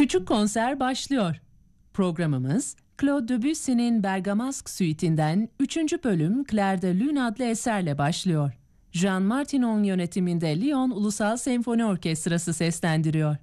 Küçük konser başlıyor. Programımız Claude Debussy'nin Bergamasque Suite'inden 3. bölüm Clair de Lune adlı eserle başlıyor. Jean Martinon yönetiminde Lyon Ulusal Senfoni Orkestrası seslendiriyor.